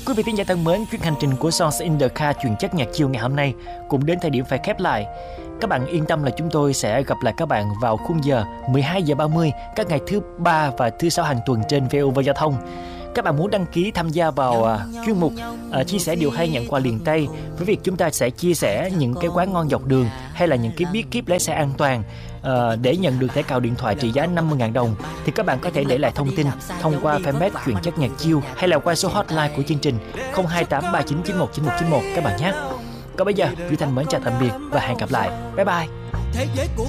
quý vị thính giả thân mến, chuyến hành trình của Songs in the Car chuyên chất nhạc chill ngày hôm nay cũng đến thời điểm phải khép lại. Các bạn yên tâm là chúng tôi sẽ gặp lại các bạn vào khung giờ 12 giờ 30 các ngày thứ ba và thứ sáu hàng tuần trên VOV Giao thông. Các bạn muốn đăng ký tham gia vào chuyên mục chia sẻ điều hay nhận quà liền tay với việc chúng ta sẽ chia sẻ những cái quán ngon dọc đường hay là những cái bí kíp lái xe an toàn để nhận được thẻ cào điện thoại trị giá 50.000 đồng thì các bạn có thể để lại thông tin thông qua fanpage Chuyện chất nhạc chill hay là qua số hotline của chương trình 0283991991 các bạn nhé. Còn bây giờ Duy Thanh mến chào tạm biệt và hẹn gặp lại. Bye bye. Thế giới của